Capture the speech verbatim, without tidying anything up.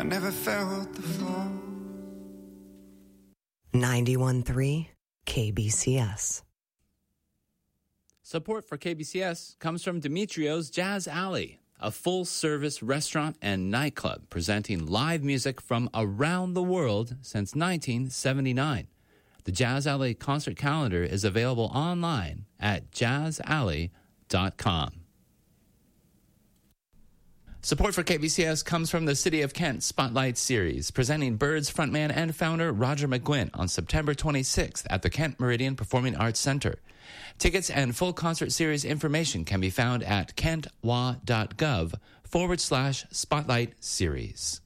never felt the fall. ninety-one point three K B C S. Support for K B C S comes from Demetrio's Jazz Alley, a full-service restaurant and nightclub presenting live music from around the world since nineteen seventy-nine. The Jazz Alley concert calendar is available online at jazz alley dot com. Support for K B C S comes from the City of Kent Spotlight Series, presenting Birds frontman and founder Roger McGuinn on September twenty-sixth at the Kent Meridian Performing Arts Center. Tickets and full concert series information can be found at kentwa.gov forward slash spotlight series.